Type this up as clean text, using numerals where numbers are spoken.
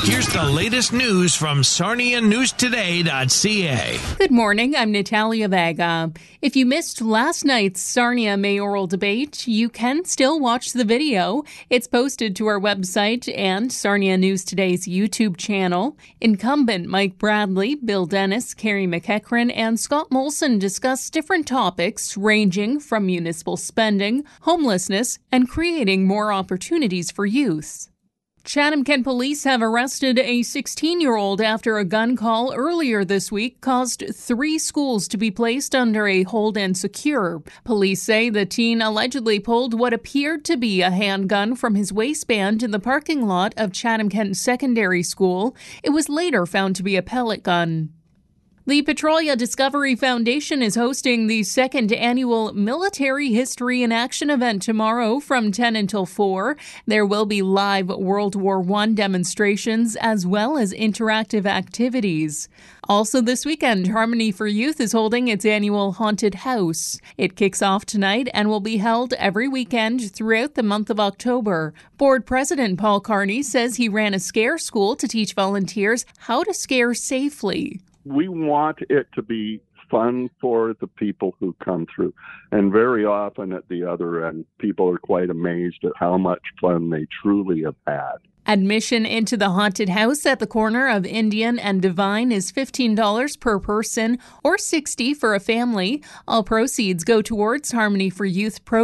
Here's the latest news from SarniaNewsToday.ca. Good morning, I'm Natalia Vega. If you missed last night's Sarnia mayoral debate, you can still watch the video. It's posted to our website and Sarnia News Today's YouTube channel. Incumbent Mike Bradley, Bill Dennis, Carrie McEachran, and Scott Molson discuss different topics ranging from municipal spending, homelessness, and creating more opportunities for youth. Chatham-Kent police have arrested a 16-year-old after a gun call earlier this week caused 3 schools to be placed under a hold and secure. Police say the teen allegedly pulled what appeared to be a handgun from his waistband in the parking lot of Chatham-Kent Secondary School. It was later found to be a pellet gun. The Petrolia Discovery Foundation is hosting the 2nd annual Military History in Action event tomorrow from 10 until 4. There will be live World War I demonstrations as well as interactive activities. Also this weekend, Harmony for Youth is holding its annual Haunted House. It kicks off tonight and will be held every weekend throughout the month of October. Board President Paul Carney says he ran a scare school to teach volunteers how to scare safely. We want it to be fun for the people who come through. And very often at the other end, people are quite amazed at how much fun they truly have had. Admission into the haunted house at the corner of Indian and Divine is $15 per person or $60 for a family. All proceeds go towards Harmony for Youth